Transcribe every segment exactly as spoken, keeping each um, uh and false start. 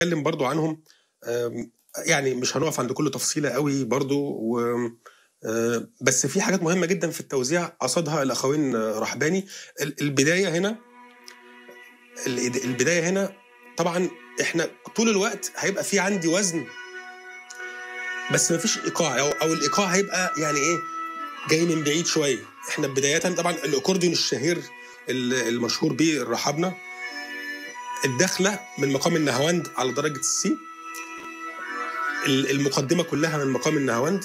هنتكلم برضو عنهم، يعني مش هنقف عند كل تفصيلة قوي برضو و بس في حاجات مهمة جدا في التوزيع قصدها الأخوين رحباني. البداية هنا البداية هنا طبعا احنا طول الوقت هيبقى في عندي وزن بس مفيش إيقاع، أو, أو الإيقاع هيبقى يعني إيه جاي من بعيد شوية. احنا بداية طبعا الأكورديون الشهير المشهور به الرحابنة، الدخلة من مقام النهاوند على درجة السي، المقدمة كلها من مقام النهاوند،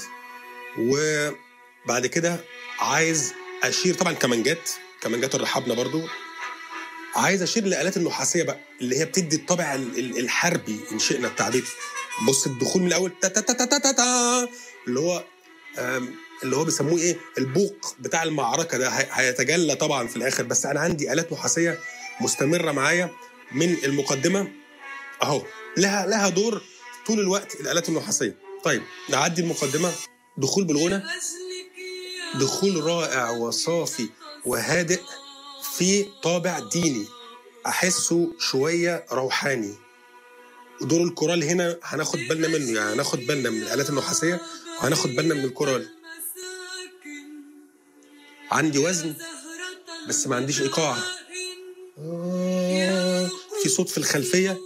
وبعد كده عايز أشير طبعا كمانجات كمانجات الرحابنة برضو، عايز أشير لآلات النحاسية بقى اللي هي بتدي الطابع الحربي إن شئنا التعبير. بص الدخول من الأول تا تا تا تا تا تا اللي هو اللي هو بيسموه إيه البوق بتاع المعركة ده هيتجلى طبعا في الآخر، بس أنا عندي آلات نحاسية مستمرة معايا من المقدمة أهو، لها لها دور طول الوقت الآلات النحاسية. طيب نعدي المقدمة، دخول بالغنى، دخول رائع وصافي وهادئ في طابع ديني أحسه شوية روحاني. ودور الكورال هنا هناخد بالنا منه، يعني هناخد بالنا من الآلات النحاسية وهناخد بالنا من الكورال. عندي وزن بس ما عنديش إيقاع، آه في صوت في الخلفية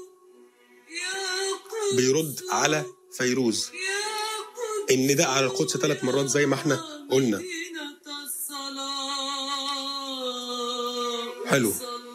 بيرد على فيروز، النداء على القدس ثلاث مرات زي ما احنا قلنا. حلو،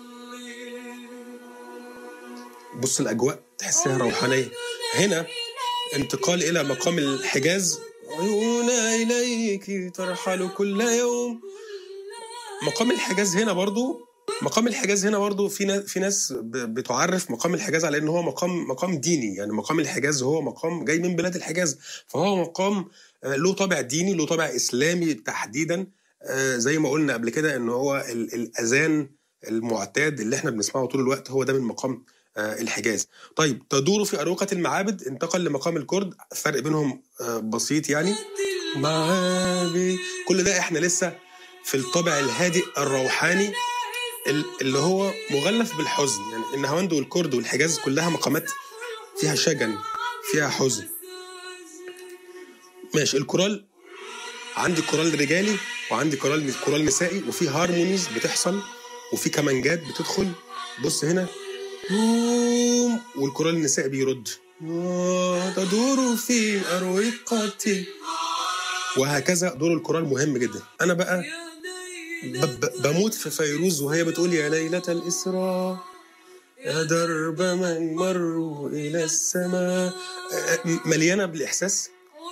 بص الأجواء تحسها روحانية. هنا انتقال إلى مقام الحجاز، عيونا إليك ترحل كل يوم. مقام الحجاز هنا برضو مقام الحجاز هنا برضو في ناس في ناس بتعرف مقام الحجاز على انه هو مقام مقام ديني، يعني مقام الحجاز هو مقام جاي من بلاد الحجاز، فهو مقام له طابع ديني، له طابع اسلامي تحديدا. زي ما قلنا قبل كده ان هو الاذان المعتاد اللي احنا بنسمعه طول الوقت هو ده من مقام الحجاز. طيب تدور في أروقة المعابد انتقل لمقام الكرد، فرق بينهم بسيط يعني. معابد كل ده احنا لسه في الطابع الهادئ الروحاني اللي هو مغلف بالحزن، يعني النهاوند والكرد والحجاز كلها مقامات فيها شجن فيها حزن. ماشي، الكورال عندي كورال رجالي وعندي كورال كورال نسائي، وفي هارمونيز بتحصل وفي كمانجات بتدخل. بص هنا والكورال النسائي بيرد تدور في أروقتي، وهكذا. دور الكورال مهم جدا. أنا بقى بموت في فيروز وهي بتقول يا ليلة الإسراء يا درب من مروا إلى السماء، مليانة بالإحساس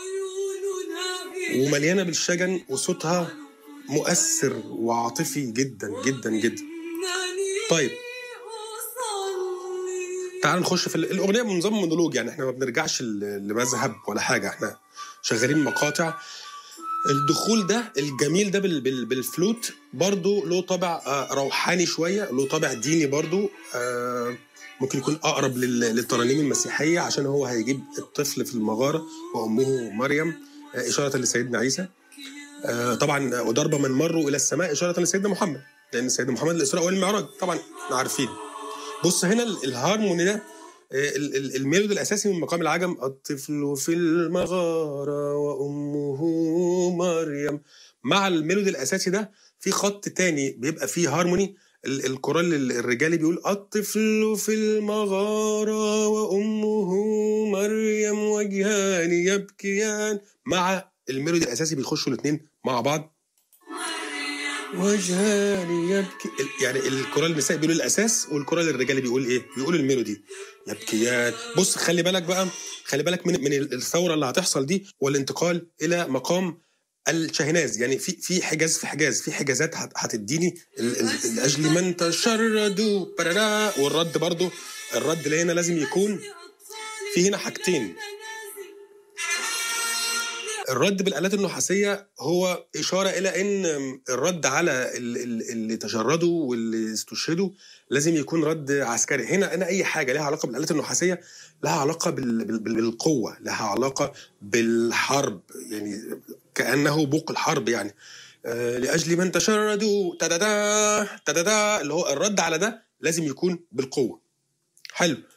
ومليانة بالشجن وصوتها مؤثر وعاطفي جدا جدا جدا. طيب تعال نخش في الأغنية بنظام مونولوج، يعني احنا ما بنرجعش لمذهب ولا حاجة، احنا شغالين مقاطع. الدخول ده الجميل ده بالفلوت برضو له طابع روحاني شوية، له طابع ديني برضو، ممكن يكون أقرب للترانيم المسيحية عشان هو هيجيب الطفل في المغارة وأمه مريم إشارة لسيدنا عيسى. طبعا وضرب من مروا إلى السماء إشارة لسيدنا محمد، لأن سيدنا محمد الإسراء والمعراج طبعا عارفين. بص هنا الهارموني ده الميلودي الأساسي من مقام العجم، الطفل في المغارة وأمه مريم، مع الميلودي الأساسي ده في خط تاني بيبقى فيه هارموني. الكورال الرجالي بيقول الطفل في المغارة وأمه مريم وجهان يبكيان، مع الميلودي الأساسي بيخشوا الاثنين مع بعض وجهان يبكي. يعني الكورال النسائي بيقول الاساس والكورال الرجالي بيقول ايه؟ بيقول الميلودي يبكيان. بص خلي بالك بقى، خلي بالك من من الثوره اللي هتحصل دي والانتقال الى مقام الشاهناز. يعني في في حجاز في حجاز في حجازات هتديني لاجل من تشردوا، والرد برضو الرد اللي هنا لازم يكون في هنا حاجتين. الرد بالآلات النحاسية هو إشارة إلى أن الرد على اللي تشردوا واللي استشهدوا لازم يكون رد عسكري. هنا أنا أي حاجة لها علاقة بالآلات النحاسية لها علاقة بالقوة، لها علاقة بالحرب، يعني كأنه بوق الحرب. يعني آه لأجل من تشردوا تددا تددا، اللي هو الرد على ده لازم يكون بالقوة. حلو.